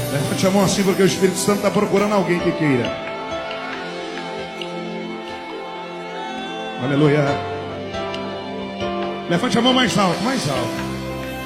Levante a mão assim porque o Espírito Santo está procurando alguém que queira. Aleluia. Levante a mão mais alto, mais alto.